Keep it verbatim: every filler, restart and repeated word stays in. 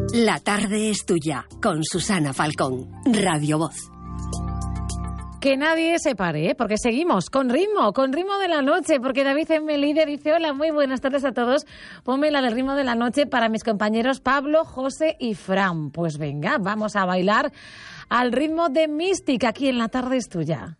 La tarde es tuya, con Susana Falcón, Radio Voz. Que nadie se pare, ¿eh? Porque seguimos con ritmo, con ritmo de la noche, porque David en Melide dice: hola, muy buenas tardes a todos, ponme la del ritmo de la noche para mis compañeros Pablo, José y Fran. Pues venga, vamos a bailar al ritmo de Mística aquí en La tarde es tuya.